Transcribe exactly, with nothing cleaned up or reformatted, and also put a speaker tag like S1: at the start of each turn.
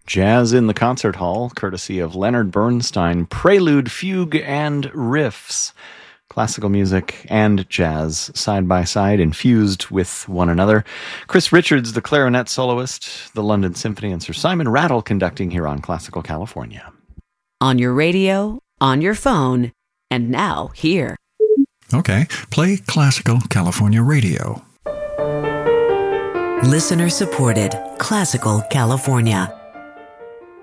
S1: Jazz in the Concert Hall, courtesy of Leonard Bernstein, Prelude, Fugue, and Riffs. Classical music and jazz side by side, infused with one another. Chris Richards, the clarinet soloist, the London Symphony, and Sir Simon Rattle conducting here on Classical California.
S2: On your radio, on your phone, and now here.
S3: Okay, play Classical California Radio.
S2: Listener supported Classical California.